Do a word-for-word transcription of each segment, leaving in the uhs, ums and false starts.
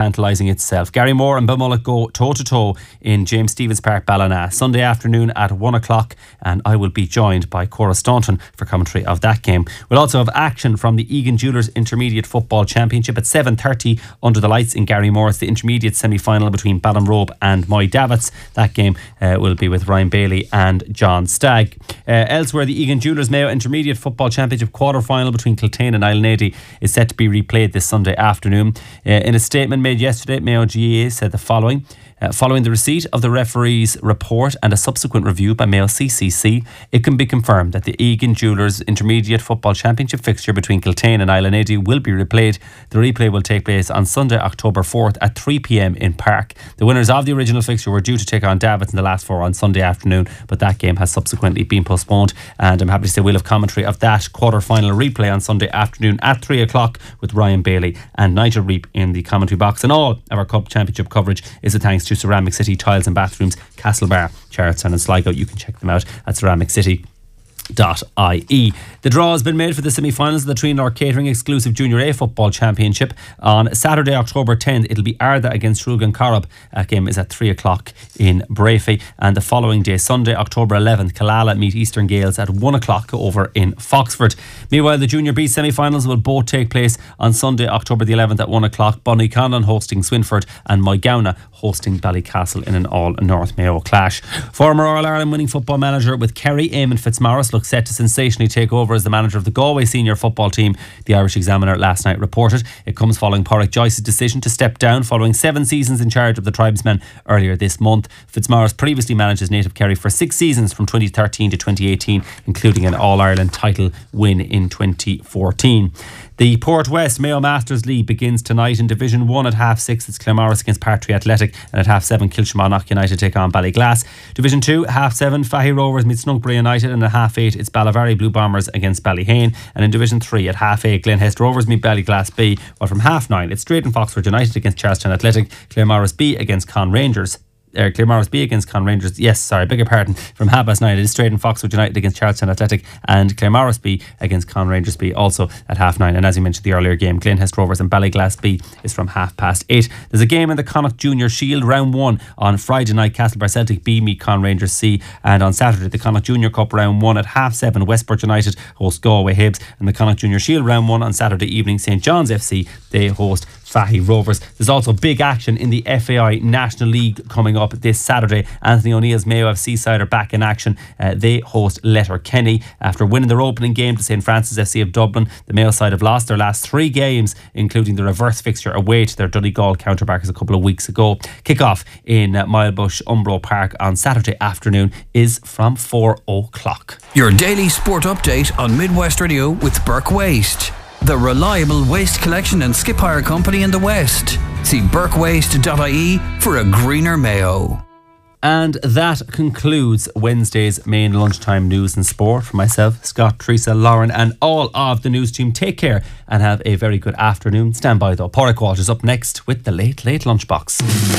tantalising itself. Gary Moore and Balmulloch go toe-to-toe in James Stephens Park, Ballina, Sunday afternoon at one o'clock, and I will be joined by Cora Staunton for commentary of that game. We'll also have action from the Egan Jewellers Intermediate Football Championship at seven thirty under the lights in Garrymore. It's the intermediate semi-final between Ballinrobe and Moy Davits. That game uh, will be with Ryan Bailey and John Stagg. Uh, elsewhere, the Egan Jewellers Mayo Intermediate Football Championship quarter-final between Kiltane and Islanady is set to be replayed this Sunday afternoon. Uh, in a statement made yesterday, Mayo G A A said the following: Uh, following the receipt of the referee's report and a subsequent review by Mayo C C C, it can be confirmed that the Egan Jewellers Intermediate Football Championship fixture between Kiltane and Islanady will be replayed. The replay will take place on Sunday, October fourth at three p.m. in Park. The winners of the original fixture were due to take on Davits in the last four on Sunday afternoon, but that game has subsequently been postponed, and I'm happy to say we'll have commentary of that quarter-final replay on Sunday afternoon at three o'clock with Ryan Bailey and Nigel Reap in the commentary box. And all of our Cup Championship coverage is a thanks to Ceramic City Tiles and Bathrooms, Castlebar, Charlottetown and Sligo. You can check them out at ceramic city dot I E. The draw has been made for the semi-finals of the Tree North Catering exclusive Junior A Football Championship. On Saturday, October tenth, it'll be Arda against Trulgan Corrib. That game is at three o'clock in Brafey. And the following day, Sunday, October eleventh, Killala meet Eastern Gales at one o'clock over in Foxford. Meanwhile, the Junior B semi-finals will both take place on Sunday, October the eleventh at one o'clock. Bonnyconlon hosting Swinford and Moygownna hosting Ballycastle in an all-North Mayo clash. Former All-Ireland winning football manager with Kerry, Eamon Fitzmaurice, looks set to sensationally take over as the manager of the Galway senior football team, the Irish Examiner last night reported. It comes following Pádraig Joyce's decision to step down following seven seasons in charge of the Tribesmen earlier this month. Fitzmaurice previously managed his native Kerry for six seasons from twenty thirteen to twenty eighteen, including an All-Ireland title win in twenty fourteen. The Port West Mayo Masters League begins tonight in Division one at half six. It's Claremorris against Partry Athletic, and at half seven Kilshamanock United take on Ballyglass. Division two, half seven Fahy Rovers meet Snunkbury United, and at half eight it's Ballavari Blue Bombers against Ballyhane. And in Division three at half eight Glenhest Rovers meet Ballyglass B, while from half nine it's Drayton Foxford United against Charlestown Athletic, Claremorris B against Con Rangers. Uh, Claremorris B against Con Rangers. Yes, sorry, beg your pardon. From half past nine, it is Drayton Foxford United against Charlestown Athletic, and Claremorris B against Con Rangers B also at half nine. And as you mentioned, the earlier game, Glenhest Rovers and Ballyglass B, is from half past eight. There's a game in the Connacht Junior Shield round one on Friday night. Castlebar Celtic B meet Con Rangers C, and on Saturday the Connacht Junior Cup round one at half seven Westport United host Galway Hibs, and the Connacht Junior Shield round one on Saturday evening, St John's F C they host Fahy Rovers. There's also big action in the F A I National League coming up this Saturday. Anthony O'Neill's Mayo F C side are back in action. Uh, they host Letterkenny. After winning their opening game to St Francis F C of Dublin, the Mayo side have lost their last three games, including the reverse fixture away to their Donegal counterparts a couple of weeks ago. Kick-off in uh, Milebush Umbro Park on Saturday afternoon is from four o'clock. Your daily sport update on Midwest Radio with Burke Waste, the reliable waste collection and skip hire company in the West. See burke waste dot I E for a greener Mayo. And that concludes Wednesday's main lunchtime news and sport. For myself, Scott, Teresa, Lauren and all of the news team, take care and have a very good afternoon. Stand by though, Pádraig Walsh up next with the Late Late Lunchbox.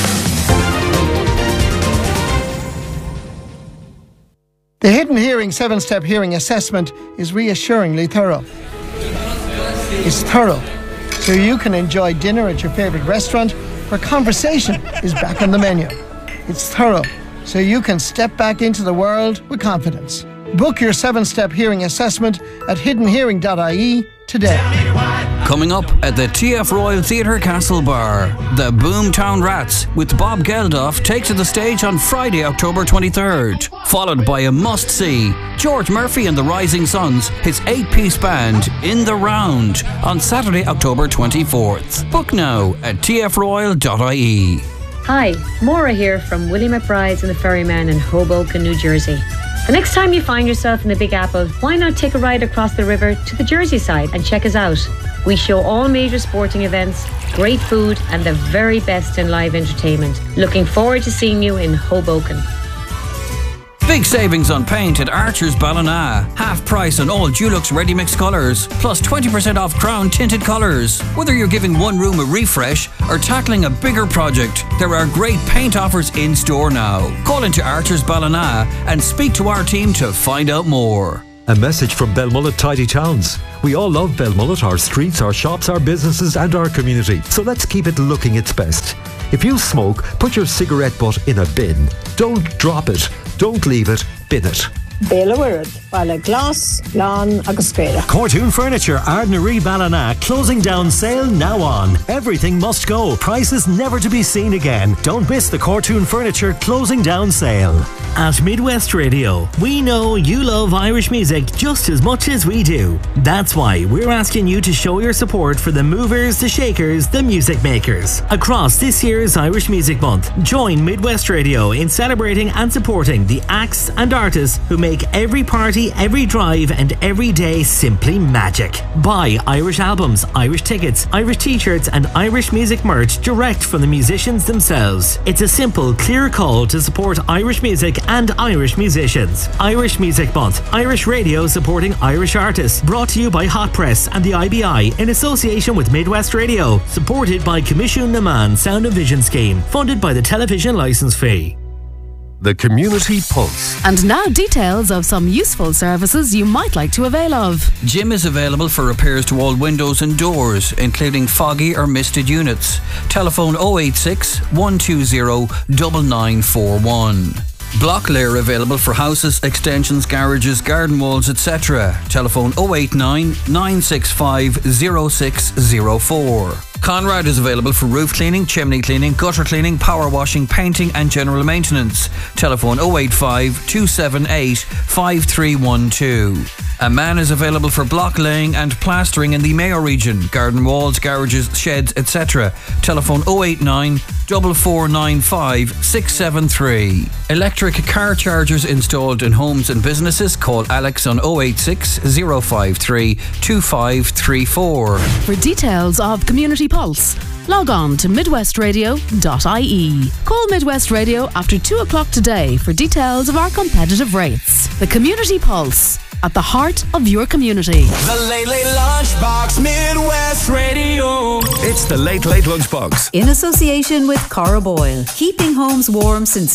The Hidden Hearing seven-step hearing assessment is reassuringly thorough. It's thorough, so you can enjoy dinner at your favourite restaurant where conversation is back on the menu. It's thorough, so you can step back into the world with confidence. Book your seven-step hearing assessment at hidden hearing dot I E today. Coming up at the T F Royal Theatre Castlebar, the Boomtown Rats with Bob Geldof take to the stage on Friday, October twenty-third, followed by a must-see, George Murphy and the Rising Suns, his eight-piece band, In the Round, on Saturday, October twenty-fourth. Book now at T F royal dot I E. Hi, Maura here from Willie McBride's and the Ferryman in Hoboken, New Jersey. The next time you find yourself in the Big Apple, why not take a ride across the river to the Jersey side and check us out? We show all major sporting events, great food and the very best in live entertainment. Looking forward to seeing you in Hoboken. Big savings on paint at Archer's Ballina. Half price on all Dulux Ready Mix colours, plus twenty percent off Crown tinted colours. Whether you're giving one room a refresh or tackling a bigger project, there are great paint offers in store now. Call into Archer's Ballina and speak to our team to find out more. A message from Belmullet Tidy Towns. We all love Belmullet, our streets, our shops, our businesses and our community. So let's keep it looking its best. If you smoke, put your cigarette butt in a bin. Don't drop it. Don't leave it. Bin it. Béla Wirad, Bala Glass, Lan agus Spera. Cortoon Furniture, Ardnaree Ballina, closing down sale now on. Everything must go. Prices never to be seen again. Don't miss the Cortoon Furniture closing down sale. At Midwest Radio, we know you love Irish music just as much as we do. That's why we're asking you to show your support for the movers, the shakers, the music makers. Across this year's Irish Music Month, join Midwest Radio in celebrating and supporting the acts and artists who make every party, every drive and every day simply magic. Buy Irish albums, Irish tickets, Irish t-shirts and Irish music merch direct from the musicians themselves. It's a simple, clear call to support Irish music and Irish musicians. Irish Music Month, Irish Radio supporting Irish artists. Brought to you by Hot Press and the I B I in association with Midwest Radio. Supported by Commission Naman Sound and Vision Scheme. Funded by the television licence fee. The Community Pulse. And now details of some useful services you might like to avail of. Jim is available for repairs to all windows and doors, including foggy or misted units. Telephone oh eight six, one two zero, nine nine four one. Block layer available for houses, extensions, garages, garden walls, et cetera. Telephone oh eight nine, nine six five, oh six oh four. Conrad is available for roof cleaning, chimney cleaning, gutter cleaning, power washing, painting and general maintenance. Telephone oh eight five, two seven eight, five three one two. A man is available for block laying and plastering in the Mayo region, garden walls, garages, sheds, et cetera. Telephone oh eight nine, four four nine five, six seven three. Electric car chargers installed in homes and businesses. Call Alex on oh eight six, oh five three, two five three four. For details of Community Pulse, log on to midwest radio dot I E. Call Midwest Radio after two o'clock today for details of our competitive rates. The Community Pulse, at the heart of your community. The Late Late Lunchbox, Midwest Radio. It's the Late Late Lunchbox. In association with Cora Boyle, keeping homes warm since